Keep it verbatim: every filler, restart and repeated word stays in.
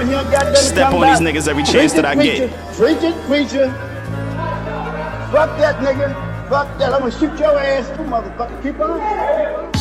and he don't got nothing to Step come on these back. niggas every chance that I Preacher, get. Preacher, preacher. Fuck that nigga. Fuck that. I'm gonna shoot your ass too, motherfucker. Keep on.